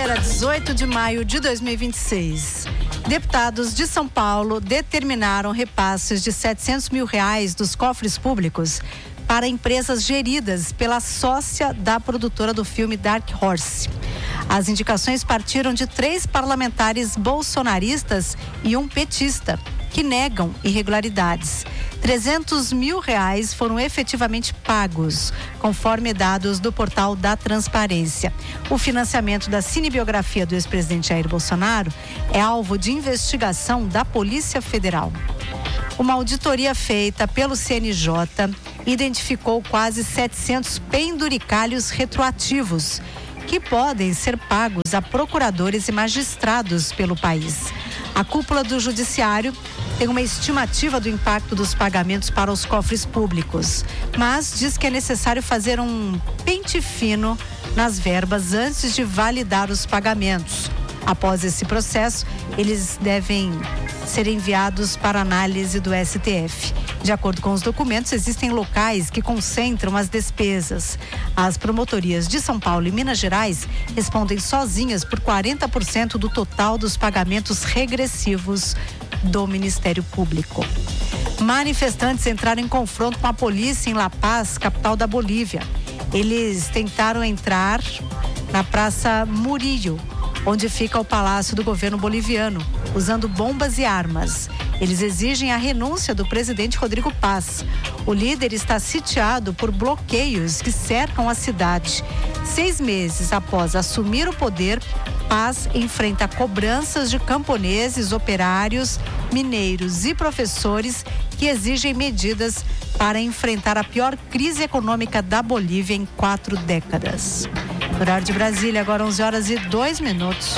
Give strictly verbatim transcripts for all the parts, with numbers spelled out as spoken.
Quinta-feira, dezoito de maio de dois mil e vinte e seis. Deputados de São Paulo determinaram repasses de setecentos mil reais dos cofres públicos para empresas geridas pela sócia da produtora do filme Dark Horse. As indicações partiram de três parlamentares bolsonaristas e um petista, que negam irregularidades. trezentos mil reais foram efetivamente pagos, conforme dados do portal da Transparência. O financiamento da cinebiografia do ex-presidente Jair Bolsonaro é alvo de investigação da Polícia Federal. Uma auditoria feita pelo C N J identificou quase setecentos penduricalhos retroativos, que podem ser pagos a procuradores e magistrados pelo país. A cúpula do Judiciário tem uma estimativa do impacto dos pagamentos para os cofres públicos, mas diz que é necessário fazer um pente fino nas verbas antes de validar os pagamentos. Após esse processo, eles devem ser enviados para análise do S T F. De acordo com os documentos, existem locais que concentram as despesas. As promotorias de São Paulo e Minas Gerais respondem sozinhas por quarenta por cento do total dos pagamentos regressivos do Ministério Público. Manifestantes entraram em confronto com a polícia em La Paz, capital da Bolívia. Eles tentaram entrar na Praça Murillo, onde fica o Palácio do Governo Boliviano, usando bombas e armas. Eles exigem a renúncia do presidente Rodrigo Paz. O líder está sitiado por bloqueios que cercam a cidade. Seis meses após assumir o poder, Paz enfrenta cobranças de camponeses, operários, mineiros e professores que exigem medidas para enfrentar a pior crise econômica da Bolívia em quatro décadas. Horário de Brasília, agora onze horas e dois minutos.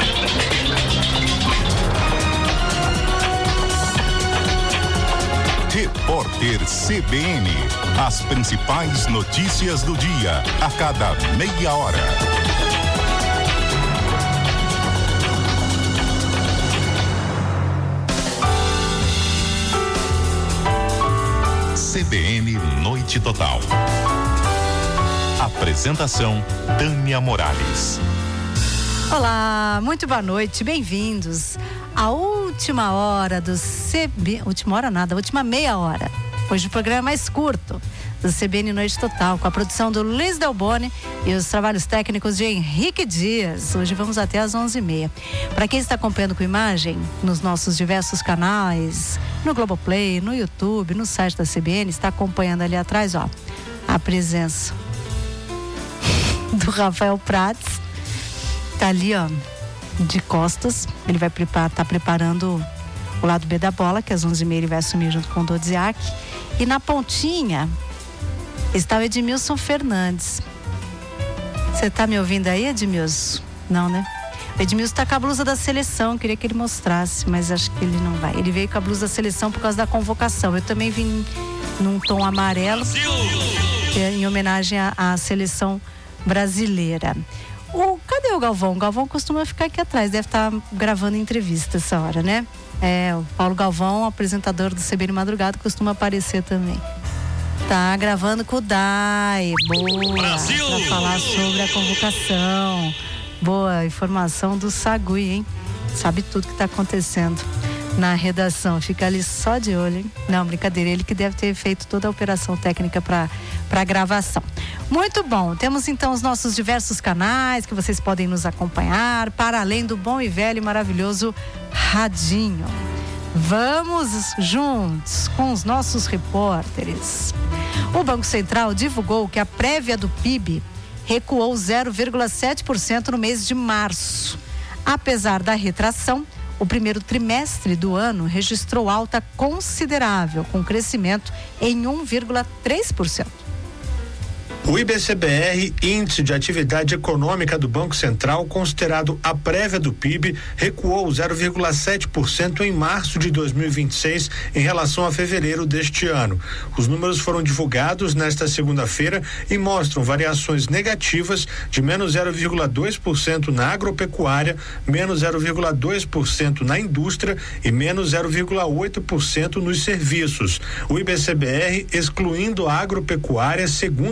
Repórter C B N. As principais notícias do dia, a cada meia hora. C B N Noite Total. Apresentação Tânia Morales. Olá, muito boa noite, bem-vindos à última hora do C B... Última hora nada, última meia hora. Hoje o programa é mais curto do C B N Noite Total, com a produção do Luiz Delboni e os trabalhos técnicos de Henrique Dias. Hoje vamos até às onze e meia. Para quem está acompanhando com imagem, nos nossos diversos canais, no Globoplay, no YouTube, no site da C B N, está acompanhando ali atrás, ó, a presença do Rafael Prats. Tá ali, ó, de costas. Ele vai preparar, tá preparando o lado B da bola, que às onze e meia ele vai assumir junto com o Dodziak. E na pontinha está o Edmilson Fernandes. Você tá me ouvindo aí, Edmilson? Não, né? O Edmilson tá com a blusa da seleção, queria que ele mostrasse, mas acho que ele não vai. Ele veio com a blusa da seleção por causa da convocação. Eu também vim num tom amarelo, que é em homenagem à, à seleção brasileira. O, cadê o Galvão? O Galvão costuma ficar aqui atrás, deve estar gravando entrevista essa hora, né? É, o Paulo Galvão, apresentador do C B N Madrugada, costuma aparecer também. Tá gravando com o Dai, boa, Brasil! Pra falar sobre a convocação. Boa, informação do Sagui, hein? Sabe tudo que tá acontecendo na redação, fica ali só de olho, hein? Não, brincadeira, ele que deve ter feito toda a operação técnica para para gravação. Muito bom, temos então os nossos diversos canais que vocês podem nos acompanhar, para além do bom e velho e maravilhoso radinho. Vamos juntos com os nossos repórteres. O Banco Central divulgou que a prévia do P I B recuou zero vírgula sete por cento no mês de março. Apesar da retração, o primeiro trimestre do ano registrou alta considerável, com crescimento em um vírgula três por cento. O I B C B R, Índice de Atividade Econômica do Banco Central, considerado a prévia do P I B, recuou zero vírgula sete por cento em março de dois mil e vinte e seis em relação a fevereiro deste ano. Os números foram divulgados nesta segunda-feira e mostram variações negativas de menos zero vírgula dois por cento na agropecuária, menos zero vírgula dois por cento na indústria e menos zero vírgula oito por cento nos serviços. O I B C B R, excluindo a agropecuária, segundo o Banco Central,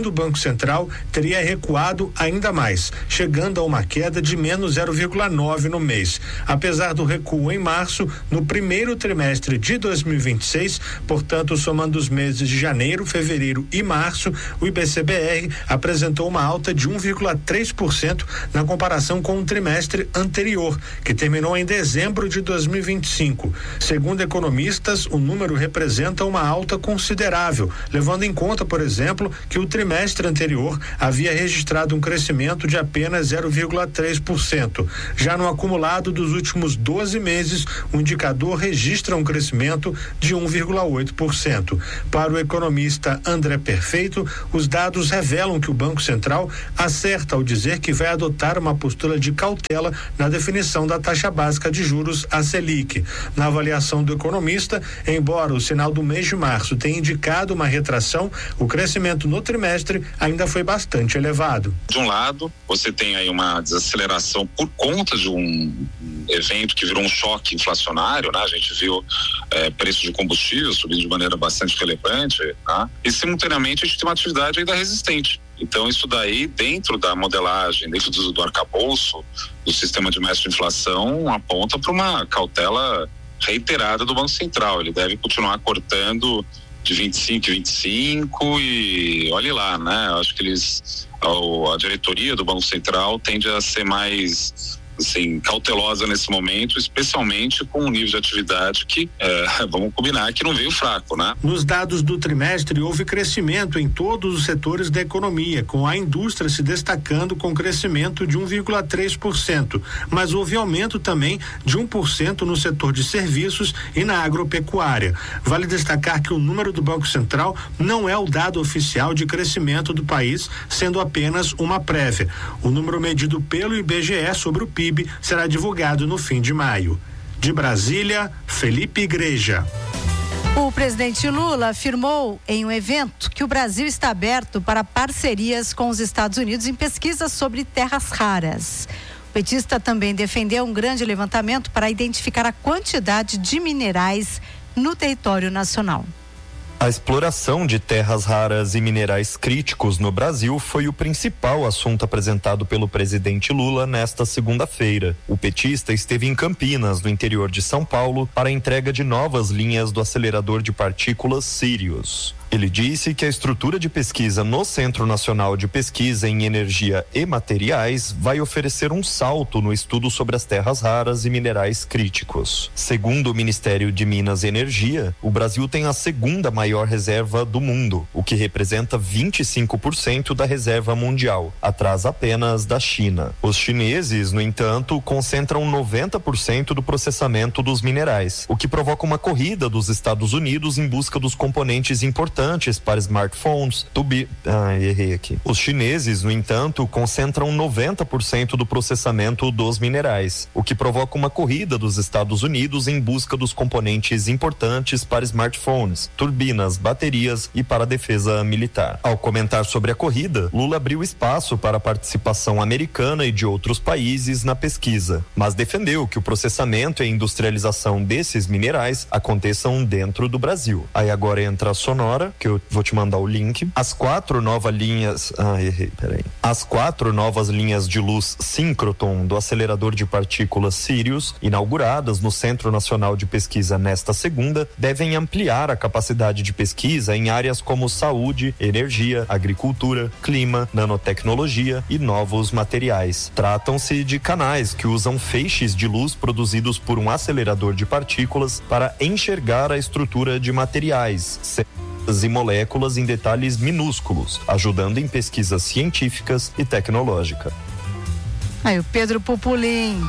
Central teria recuado ainda mais, chegando a uma queda de menos zero vírgula nove no mês. Apesar do recuo em março, no primeiro trimestre de dois mil e vinte e seis, portanto, somando os meses de janeiro, fevereiro e março, o I B C B R apresentou uma alta de um vírgula três por cento na comparação com o trimestre anterior, que terminou em dezembro de dois mil e vinte e cinco. Segundo economistas, o número representa uma alta considerável, levando em conta, por exemplo, que o trimestre anterior havia registrado um crescimento de apenas zero vírgula três por cento. Já no acumulado dos últimos doze meses, o indicador registra um crescimento de um vírgula oito por cento. Para o economista André Perfeito, os dados revelam que o Banco Central acerta ao dizer que vai adotar uma postura de cautela na definição da taxa básica de juros, a Selic. Na avaliação do economista, embora o sinal do mês de março tenha indicado uma retração, o crescimento no trimestre ainda foi bastante elevado. De um lado, você tem aí uma desaceleração por conta de um evento que virou um choque inflacionário, né? A gente viu é, preço de combustível subindo de maneira bastante relevante, tá? E simultaneamente a gente tem uma atividade ainda resistente. Então isso daí, dentro da modelagem, dentro do, do arcabouço do sistema de mestre de inflação, aponta para uma cautela reiterada do Banco Central. Ele deve continuar cortando de vinte e cinco em vinte e cinco e olhe lá, né? Eu acho que eles, a, a diretoria do Banco Central tende a ser mais, assim, cautelosa nesse momento, especialmente com o nível de atividade que, é, vamos combinar, que não veio fraco, né? Nos dados do trimestre, houve crescimento em todos os setores da economia, com a indústria se destacando com crescimento de um vírgula três por cento, mas houve aumento também de um por cento no setor de serviços e na agropecuária. Vale destacar que o número do Banco Central não é o dado oficial de crescimento do país, sendo apenas uma prévia. O número medido pelo I B G E sobre o P I B será divulgado no fim de maio. De Brasília, Felipe Igreja. O presidente Lula afirmou em um evento que o Brasil está aberto para parcerias com os Estados Unidos em pesquisas sobre terras raras. O petista também defendeu um grande levantamento para identificar a quantidade de minerais no território nacional. A exploração de terras raras e minerais críticos no Brasil foi o principal assunto apresentado pelo presidente Lula nesta segunda-feira. O petista esteve em Campinas, no interior de São Paulo, para a entrega de novas linhas do acelerador de partículas Sirius. Ele disse que a estrutura de pesquisa no Centro Nacional de Pesquisa em Energia e Materiais vai oferecer um salto no estudo sobre as terras raras e minerais críticos. Segundo o Ministério de Minas e Energia, o Brasil tem a segunda maior reserva do mundo, o que representa vinte e cinco por cento da reserva mundial, atrás apenas da China. Os chineses, no entanto, concentram noventa por cento do processamento dos minerais, o que provoca uma corrida dos Estados Unidos em busca dos componentes importantes para smartphones, tubi... Ah, errei aqui. Os chineses, no entanto, concentram noventa por cento do processamento dos minerais, o que provoca uma corrida dos Estados Unidos em busca dos componentes importantes para smartphones, turbinas, baterias e para a defesa militar. Ao comentar sobre a corrida, Lula abriu espaço para a participação americana e de outros países na pesquisa, mas defendeu que o processamento e a industrialização desses minerais aconteçam dentro do Brasil. Aí agora entra a Sonora, que eu vou te mandar o link. As quatro novas linhas, ah, errei, peraí. As quatro novas linhas de luz síncroton do acelerador de partículas Sirius, inauguradas no Centro Nacional de Pesquisa nesta segunda, devem ampliar a capacidade de pesquisa em áreas como saúde, energia, agricultura, clima, nanotecnologia e novos materiais. Tratam-se de canais que usam feixes de luz produzidos por um acelerador de partículas para enxergar a estrutura de materiais e moléculas em detalhes minúsculos, ajudando em pesquisas científicas e tecnológicas. Aí o Pedro Pupulim.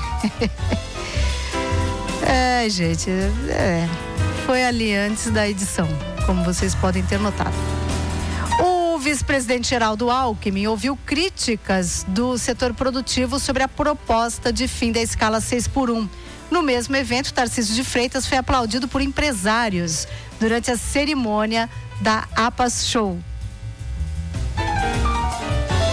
É, gente, é, foi ali antes da edição, como vocês podem ter notado. O vice-presidente Geraldo Alckmin ouviu críticas do setor produtivo sobre a proposta de fim da escala seis por um. No mesmo evento, Tarcísio de Freitas foi aplaudido por empresários durante a cerimônia da APAS Show.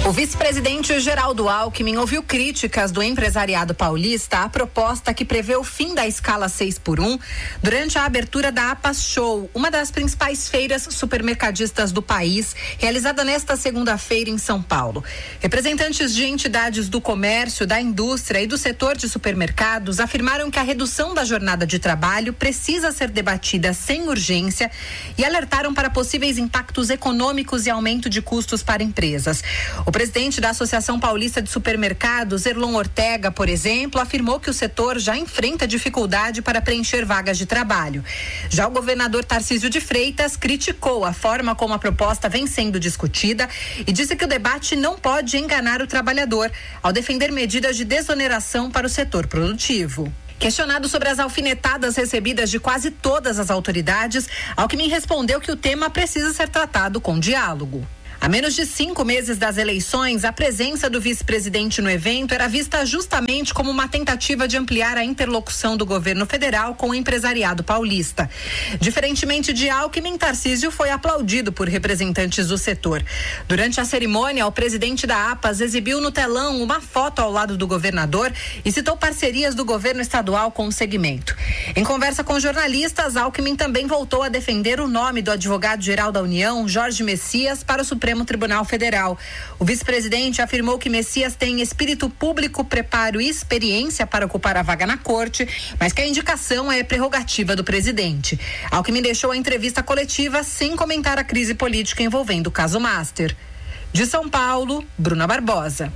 O vice-presidente Geraldo Alckmin ouviu críticas do empresariado paulista à proposta que prevê o fim da escala seis por um durante a abertura da APAS Show, uma das principais feiras supermercadistas do país, realizada nesta segunda-feira em São Paulo. Representantes de entidades do comércio, da indústria e do setor de supermercados afirmaram que a redução da jornada de trabalho precisa ser debatida sem urgência e alertaram para possíveis impactos econômicos e aumento de custos para empresas. O presidente da Associação Paulista de Supermercados, Erlon Ortega, por exemplo, afirmou que o setor já enfrenta dificuldade para preencher vagas de trabalho. Já o governador Tarcísio de Freitas criticou a forma como a proposta vem sendo discutida e disse que o debate não pode enganar o trabalhador ao defender medidas de desoneração para o setor produtivo. Questionado sobre as alfinetadas recebidas de quase todas as autoridades, Alckmin respondeu que o tema precisa ser tratado com diálogo. A menos de cinco meses das eleições, a presença do vice-presidente no evento era vista justamente como uma tentativa de ampliar a interlocução do governo federal com o empresariado paulista. Diferentemente de Alckmin, Tarcísio foi aplaudido por representantes do setor. Durante a cerimônia, o presidente da APAS exibiu no telão uma foto ao lado do governador e citou parcerias do governo estadual com o segmento. Em conversa com jornalistas, Alckmin também voltou a defender o nome do advogado-geral da União, Jorge Messias, para o Supremo Tribunal Federal. O vice-presidente afirmou que Messias tem espírito público, preparo e experiência para ocupar a vaga na corte, mas que a indicação é prerrogativa do presidente. Alckmin deixou a entrevista coletiva sem comentar a crise política envolvendo o caso Master. De São Paulo, Bruna Barbosa.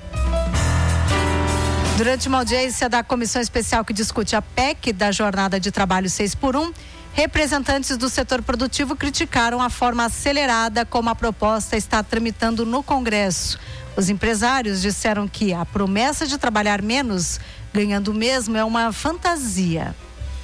Durante uma audiência da comissão especial que discute a P E C da jornada de trabalho seis por um, representantes do setor produtivo criticaram a forma acelerada como a proposta está tramitando no Congresso. Os empresários disseram que a promessa de trabalhar menos, ganhando o mesmo, é uma fantasia.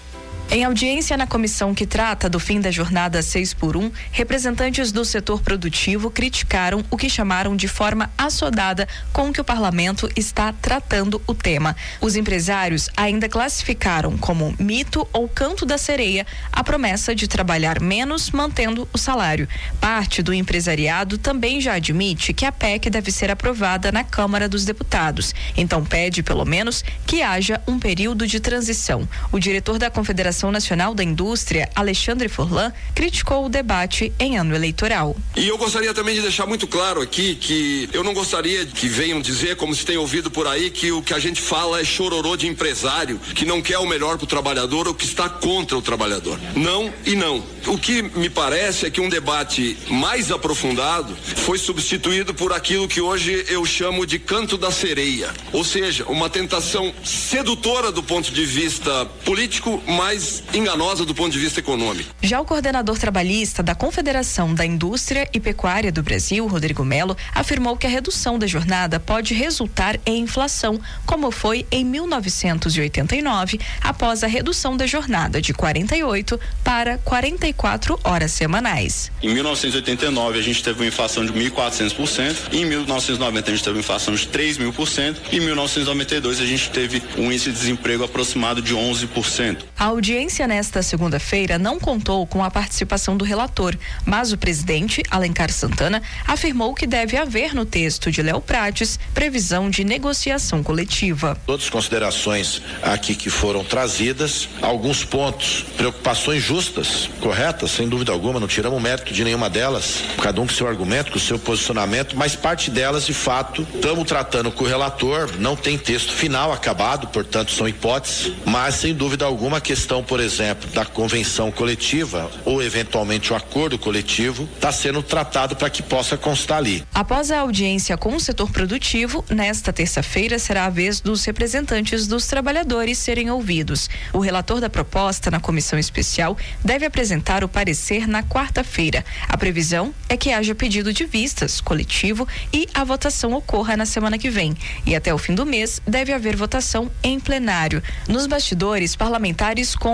Em audiência na comissão que trata do fim da jornada seis por um, representantes do setor produtivo criticaram o que chamaram de forma assodada com que o parlamento está tratando o tema. Os empresários ainda classificaram como mito ou canto da sereia a promessa de trabalhar menos mantendo o salário. Parte do empresariado também já admite que a P E C deve ser aprovada na Câmara dos Deputados. Então pede, pelo menos, que haja um período de transição. O diretor da Confederação Nacional da Indústria, Alexandre Furlan, criticou o debate em ano eleitoral. E eu gostaria também de deixar muito claro aqui que eu não gostaria que venham dizer, como se tem ouvido por aí, que o que a gente fala é chororô de empresário, que não quer o melhor para o trabalhador ou que está contra o trabalhador. Não e não. O que me parece é que um debate mais aprofundado foi substituído por aquilo que hoje eu chamo de canto da sereia. Ou seja, uma tentação sedutora do ponto de vista político, mas enganosa do ponto de vista econômico. Já o coordenador trabalhista da Confederação da Indústria e Pecuária do Brasil, Rodrigo Melo, afirmou que a redução da jornada pode resultar em inflação, como foi em mil novecentos e oitenta e nove, após a redução da jornada de quarenta e oito para quarenta e quatro horas semanais. Em mil novecentos e oitenta e nove a gente teve uma inflação de mil e quatrocentos por cento, em mil novecentos e noventa a gente teve uma inflação de três mil por cento e em mil novecentos e noventa e dois a gente teve um índice de desemprego aproximado de onze por cento. A audiência nesta segunda-feira não contou com a participação do relator, mas o presidente, Alencar Santana, afirmou que deve haver no texto de Léo Prates previsão de negociação coletiva. Todas as considerações aqui que foram trazidas, alguns pontos, preocupações justas, corretas, sem dúvida alguma, não tiramos o mérito de nenhuma delas, cada um com seu argumento, com seu posicionamento, mas parte delas, de fato, estamos tratando com o relator, não tem texto final acabado, portanto são hipóteses, mas sem dúvida alguma a questão, por exemplo, da convenção coletiva ou eventualmente o acordo coletivo está sendo tratado para que possa constar ali. Após a audiência com o setor produtivo, nesta terça-feira será a vez dos representantes dos trabalhadores serem ouvidos. O relator da proposta na comissão especial deve apresentar o parecer na quarta-feira. A previsão é que haja pedido de vistas coletivo e a votação ocorra na semana que vem. E até o fim do mês deve haver votação em plenário. Nos bastidores, parlamentares com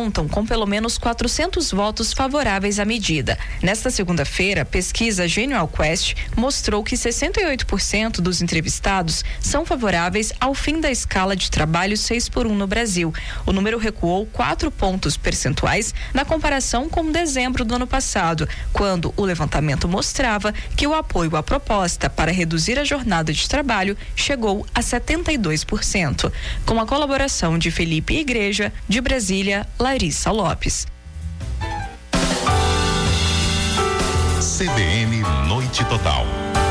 contam com pelo menos quatrocentos votos favoráveis à medida. Nesta segunda-feira, a pesquisa Genial Quest mostrou que sessenta e oito por cento dos entrevistados são favoráveis ao fim da escala de trabalho seis por um no Brasil. O número recuou quatro pontos percentuais na comparação com dezembro do ano passado, quando o levantamento mostrava que o apoio à proposta para reduzir a jornada de trabalho chegou a setenta e dois por cento. Com a colaboração de Felipe Igreja, de Brasília, Larissa Lopes. C B N Noite Total.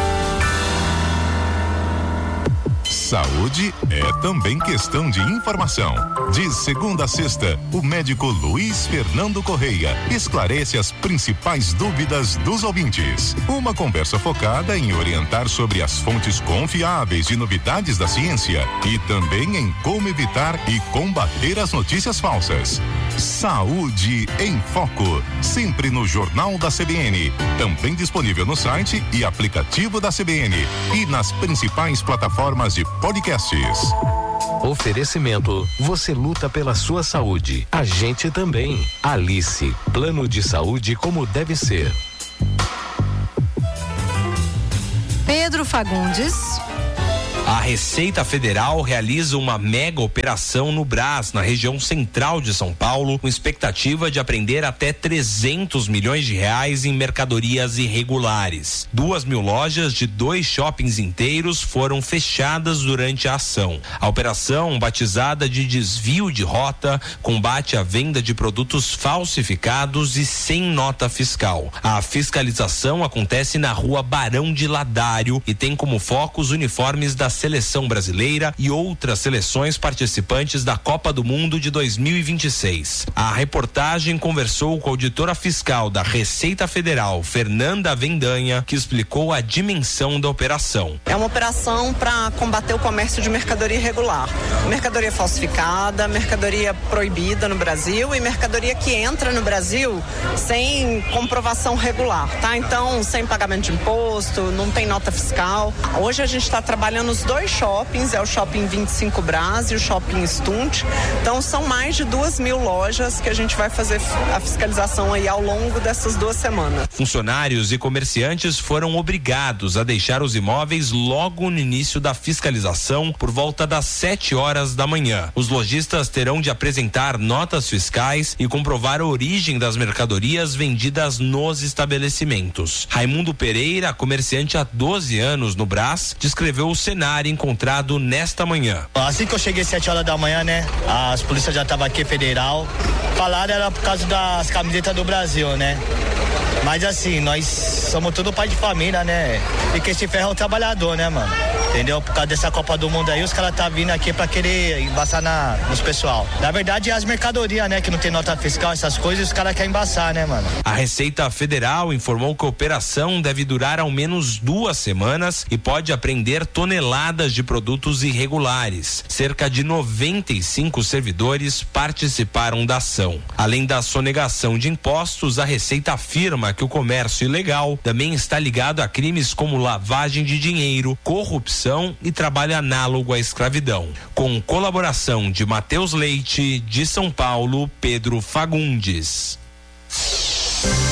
Saúde é também questão de informação. De segunda a sexta, o médico Luiz Fernando Correia esclarece as principais dúvidas dos ouvintes. Uma conversa focada em orientar sobre as fontes confiáveis de novidades da ciência e também em como evitar e combater as notícias falsas. Saúde em Foco, sempre no Jornal da C B N, também disponível no site e aplicativo da C B N e nas principais plataformas de podcasts. Oferecimento, você luta pela sua saúde, a gente também. Alice, plano de saúde como deve ser. Pedro Fagundes. A Receita Federal realiza uma mega operação no Brás, na região central de São Paulo, com expectativa de apreender até trezentos milhões de reais em mercadorias irregulares. Duas mil lojas de dois shoppings inteiros foram fechadas durante a ação. A operação, batizada de desvio de rota, combate à venda de produtos falsificados e sem nota fiscal. A fiscalização acontece na rua Barão de Ladário e tem como foco os uniformes da Seleção Brasileira e outras seleções participantes da Copa do Mundo de dois mil e vinte e seis. A reportagem conversou com a auditora fiscal da Receita Federal, Fernanda Vendanha, que explicou a dimensão da operação. É uma operação para combater o comércio de mercadoria irregular, mercadoria falsificada, mercadoria proibida no Brasil e mercadoria que entra no Brasil sem comprovação regular, tá? Então, sem pagamento de imposto, não tem nota fiscal. Hoje a gente está trabalhando os dois shoppings, é o Shopping vinte e cinco Brás e o Shopping Stunt. Então são mais de duas mil lojas que a gente vai fazer a fiscalização aí ao longo dessas duas semanas. Funcionários e comerciantes foram obrigados a deixar os imóveis logo no início da fiscalização, por volta das sete horas da manhã. Os lojistas terão de apresentar notas fiscais e comprovar a origem das mercadorias vendidas nos estabelecimentos. Raimundo Pereira, comerciante há doze anos no Brás, descreveu o cenário encontrado nesta manhã. Assim que eu cheguei sete horas da manhã, né? As polícias já estavam aqui, federal. Falaram era por causa das camisetas do Brasil, né? Mas assim, nós somos tudo pai de família, né? E quem se ferra é o trabalhador, né, mano? Entendeu? Por causa dessa Copa do Mundo aí, os caras tá vindo aqui pra querer embaçar na, nos pessoal. Na verdade, é as mercadorias, né? Que não tem nota fiscal, essas coisas, os caras querem embaçar, né, mano? A Receita Federal informou que a operação deve durar ao menos duas semanas e pode apreender toneladas de produtos irregulares. Cerca de noventa e cinco servidores participaram da ação. Além da sonegação de impostos, a Receita afirma que o comércio ilegal também está ligado a crimes como lavagem de dinheiro, corrupção e trabalho análogo à escravidão. Com colaboração de Matheus Leite, de São Paulo, Pedro Fagundes.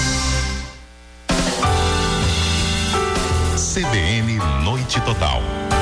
C B N Noite Total.